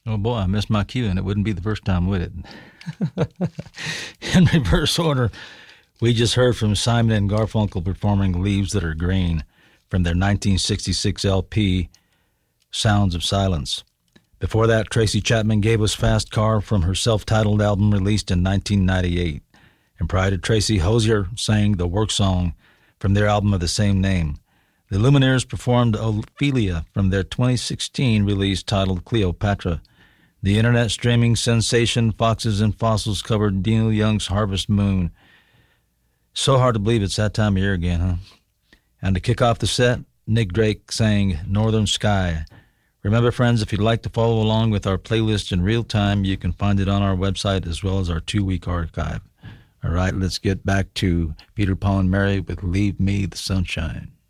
Oh boy, I missed my cue, and it wouldn't be the first time, would it? In reverse order, we just heard from Simon and Garfunkel performing Leaves That Are Green from their 1966 LP, Sounds of Silence. Before that, Tracy Chapman gave us Fast Car from her self-titled album released in 1998. And prior to Tracy, Hozier sang the work song from their album of the same name. The Lumineers performed Ophelia from their 2016 release titled Cleopatra. The internet streaming sensation Foxes and Fossils covered Neil Young's Harvest Moon. So hard to believe it's that time of year again, huh? And to kick off the set, Nick Drake sang Northern Sky. Remember, friends, if you'd like to follow along with our playlist in real time, you can find it on our website as well as our 2-week archive. All right, let's get back to Peter, Paul, and Mary with Leave Me the Sunshine.